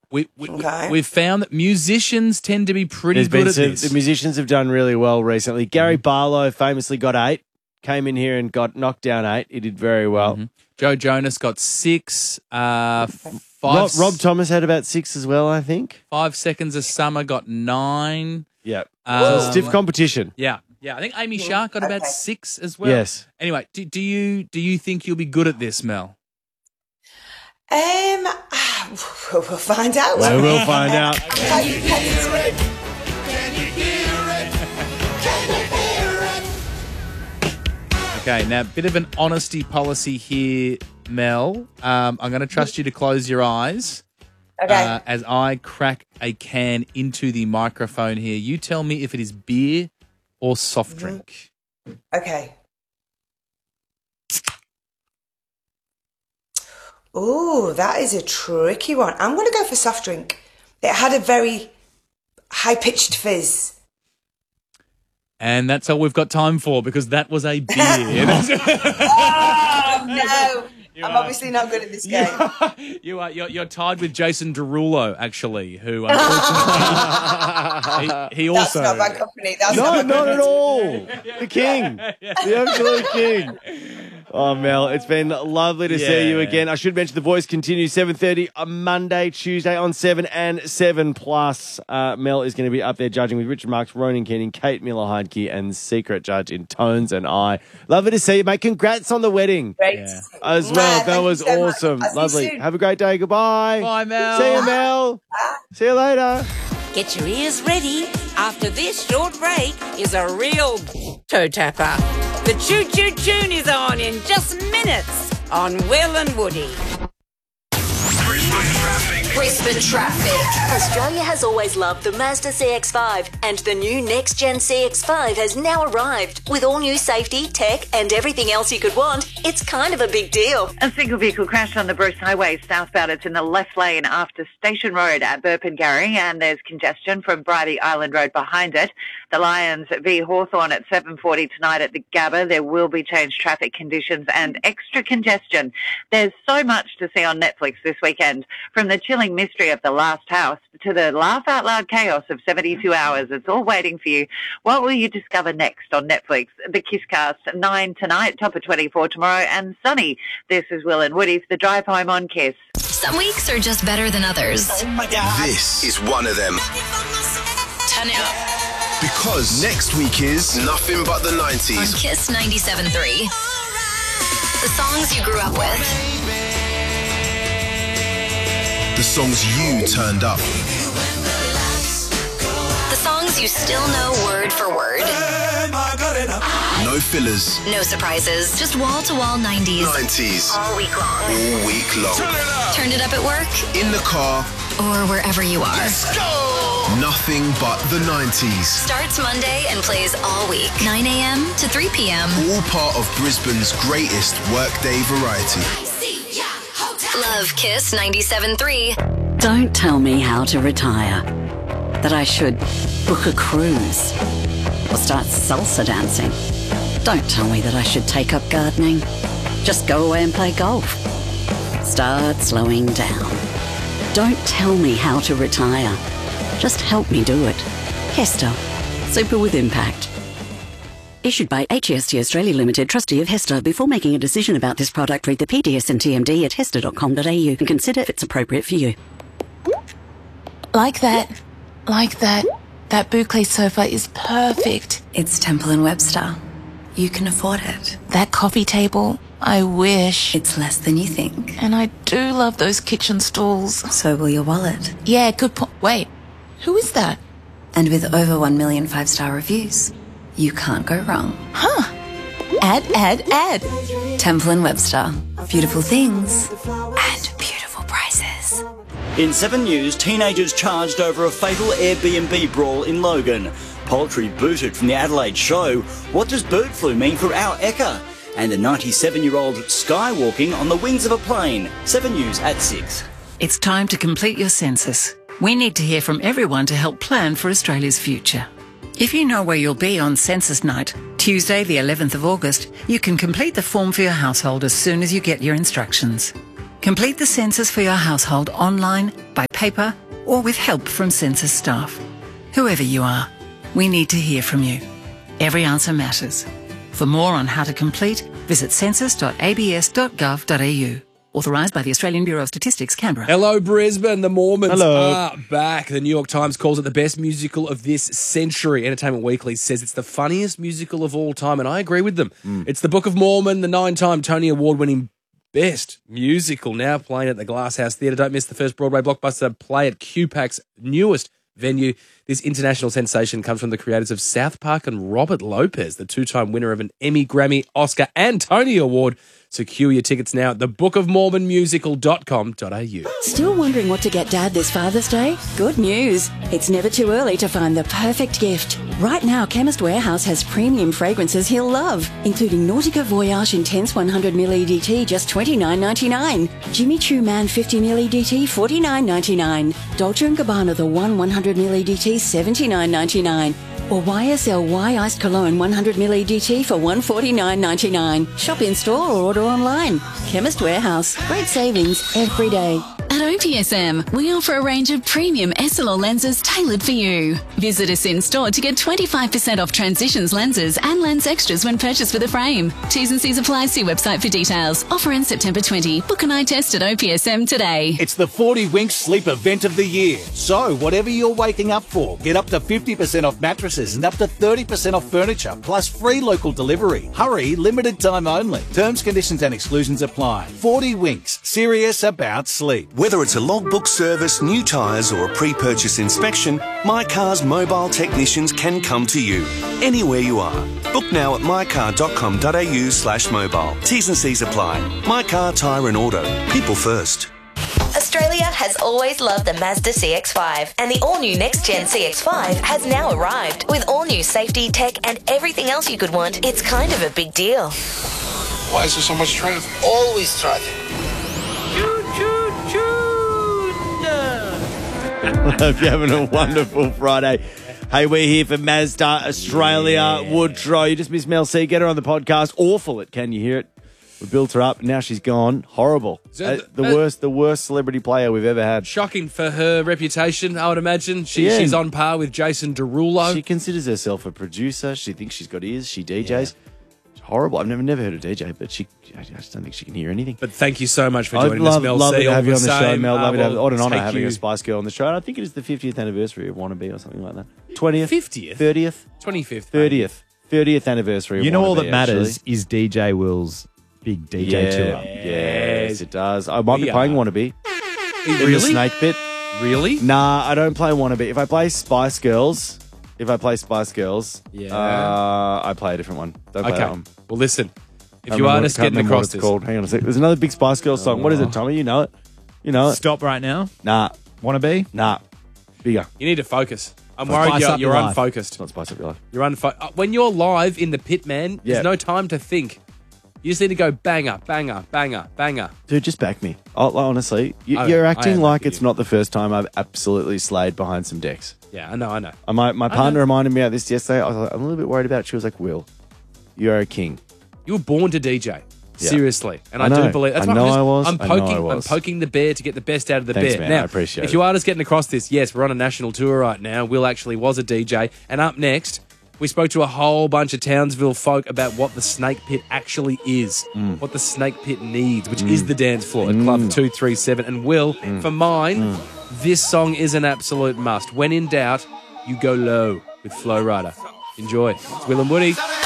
We've found that musicians tend to be pretty good at this. The musicians have done really well recently. Gary Barlow famously got 8. Came in here and got knocked down 8. He did very well. Mm-hmm. Joe Jonas got 6. Rob Thomas had about 6 as well, I think. 5 Seconds of Summer got 9. Yeah. Stiff competition. Yeah. I think Amy Shark got about 6 as well. Yes. Anyway, do you think you'll be good at this, Mel? We'll find out. We will find out. Okay, now a bit of an honesty policy here, Mel. I'm going to trust you to close your eyes. Okay. As I crack a can into the microphone here. You tell me if it is beer or soft drink. Okay. Ooh, that is a tricky one. I'm going to go for soft drink. It had a very high-pitched fizz. And that's all we've got time for because that was a beer. Oh, no. I'm obviously not good at this game. You're tied with Jason Derulo, actually, who unfortunately he also. That's not my company. Not at all. The king, the absolute king. Oh, Mel, it's been lovely to see you again. I should mention The Voice continues 7:30 on Monday, Tuesday on 7 and 7+. Mel is going to be up there judging with Richard Marks, Ronan Keating, Kate Miller-Heidke, and secret judge in Tones and I. Lovely to see you, mate. Congrats on the wedding. Great. As well. That was awesome. Lovely. Have a great day. Goodbye. Bye, Mel. See you, Mel. See you later. Get your ears ready. After this short break is a real toe tapper. The Choo Choo Tune is on in just minutes on Will and Woody. Brisbane traffic. Australia has always loved the Mazda CX-5 and the new next-gen CX-5 has now arrived. With all new safety, tech and everything else you could want, it's kind of a big deal. A single vehicle crashed on the Bruce Highway southbound. It's in the left lane after Station Road at Burpengary, and there's congestion from Bridie Island Road behind it. The Lions v Hawthorn at 7:40 tonight at the Gabba. There will be changed traffic conditions and extra congestion. There's so much to see on Netflix this weekend, from the chilling mystery of The Last House to the laugh-out-loud chaos of 72 Hours. It's all waiting for you. What will you discover next on Netflix? The Kisscast, 9 tonight, top of 24 tomorrow, and Sunny. This is Will and Woody for the drive home on Kiss. Some weeks are just better than others. Oh my God. This is one of them. Turn it up. Because next week is Nothing But the 90s. On Kiss 97.3. The songs you grew up with. The songs you turned up. The songs you still know word for word. No fillers. No surprises. Just wall-to-wall 90s. 90s. All week long. All week long. Turned it up at work. In the car. Or wherever you are. Let's go! Nothing But the 90s. Starts Monday and plays all week. 9 a.m. to 3 p.m. All part of Brisbane's greatest workday variety. Love Kiss 97.3. Don't tell me how to retire. That I should book a cruise or start salsa dancing. Don't tell me that I should take up gardening. Just go away and play golf. Start slowing down. Don't tell me how to retire. Just help me do it. Hester. Super with impact. Issued by HEST Australia Limited, trustee of Hester. Before making a decision about this product, read the PDS and TMD at hester.com.au and consider if it's appropriate for you. Like that. That boucle sofa is perfect. It's Temple & Webster. You can afford it. That coffee table, I wish. It's less than you think. And I do love those kitchen stools. So will your wallet. Yeah, good point. Wait, who is that? And with over 1 million 5-star reviews, you can't go wrong. Huh. Add. Temple & Webster. Beautiful things and beautiful prices. In 7 News, teenagers charged over a fatal Airbnb brawl in Logan. Poultry booted from the Adelaide show. What does bird flu mean for our Ekka? And a 97-year-old skywalking on the wings of a plane. 7 News at 6. It's time to complete your census. We need to hear from everyone to help plan for Australia's future. If you know where you'll be on census night, Tuesday the 11th of August, you can complete the form for your household as soon as you get your instructions. Complete the census for your household online, by paper, or with help from census staff. Whoever you are, we need to hear from you. Every answer matters. For more on how to complete, visit census.abs.gov.au. Authorised by the Australian Bureau of Statistics, Canberra. Hello, Brisbane. The Mormons Hello. are back. The New York Times calls it the best musical of this century. Entertainment Weekly says it's the funniest musical of all time, and I agree with them. It's the Book of Mormon, the 9-time Tony Award-winning best musical, now playing at the Glasshouse Theatre. Don't miss the first Broadway blockbuster play at QPAC's newest venue. This international sensation comes from the creators of South Park and Robert Lopez, the 2-time winner of an Emmy, Grammy, Oscar and Tony Award. Secure your tickets now at thebookofmormonmusical.com.au. Still wondering what to get Dad this Father's Day? Good news. It's never too early to find the perfect gift. Right now, Chemist Warehouse has premium fragrances he'll love, including Nautica Voyage Intense 100ml EDT, just $29.99. Jimmy Choo Man 50ml EDT, $49.99. Dolce & Gabbana The One 100ml EDT, $79.99. Or YSL Iced Cologne 100ml EDT for $149.99. Shop in store or order online. Chemist Warehouse. Great savings every day. At OPSM, we offer a range of premium SLR lenses tailored for you. Visit us in store to get 25% off Transitions lenses and lens extras when purchased with a frame. T's and C's apply. See website for details. Offer ends September 20. Book an eye test at OPSM today. It's the 40 Winks Sleep Event of the Year. So, whatever you're waking up for, get up to 50% off mattresses and up to 30% off furniture, plus free local delivery. Hurry, limited time only. Terms, conditions and exclusions apply. 40 Winks, serious about sleep. Whether it's a logbook service, new tyres or a pre-purchase inspection, My Car's mobile technicians can come to you, anywhere you are. Book now at mycar.com.au/mobile. T's and C's apply. My Car, Tyre and Auto. People first. Australia has always loved the Mazda CX-5, and the all-new next-gen CX-5 has now arrived. With all-new safety, tech and everything else you could want, it's kind of a big deal. Why is there so much traffic? Always traffic. Hope you're having a wonderful Friday. Hey, we're here for Mazda Australia. Woodrow. You just missed Mel C. Get her on the podcast. Awful at Can You Hear It? We built her up. Now she's gone. Horrible. The worst celebrity player we've ever had. Shocking for her reputation, I would imagine. She's on par with Jason Derulo. She considers herself a producer. She thinks she's got ears. She DJs. Yeah. It's horrible. I've never heard her DJ, but I just don't think she can hear anything. But thank you so much for joining us, Mel C. Lovely to have you on the show, Mel. What an honour having you. a Spice Girl on the show. And I think it is the 50th anniversary of Wannabe or something like that. 20th? 50th? 30th? 25th. 30th anniversary of You know, all Wannabe, that matters actually. is DJ Will's big DJ tour. Yes, it does. I might be playing Wannabe. Really? In the Snake Pit. Really? Nah, I don't play Wannabe. If I play Spice Girls, I play a different one. Don't play that one. Well, listen. If you are just getting across this. Called. Hang on a sec. There's another big Spice Girls song. What is it, Tommy? You know it? Stop right now. Nah. Wannabe? Nah. Bigger. You need to focus. I'm worried you're unfocused. Not Spice Up Your Life. You're when you're live in the pit, man, there's no time to think. You just need to go banger, banger, banger, banger. Dude, just back me. Honestly, you're acting like it's not the first time I've absolutely slayed behind some decks. Yeah, I know. My partner reminded me of this yesterday. I was like, I'm a little bit worried about it. She was like, Will, you're a king. You were born to DJ. Yeah. Seriously. And I know. do believe that's I know why I was. I'm poking the bear to get the best out of the Thanks, bear. man. Now, I appreciate if it. you are just getting across this, yes, we're on a national tour right now. Will actually was a DJ. And up next, we spoke to a whole bunch of Townsville folk about what the Snake Pit actually is, what the Snake Pit needs, which is the dance floor at Club 237. And Will, for mine, this song is an absolute must. When in doubt, you go low with Flow Rider. Enjoy. It's Will and Woody.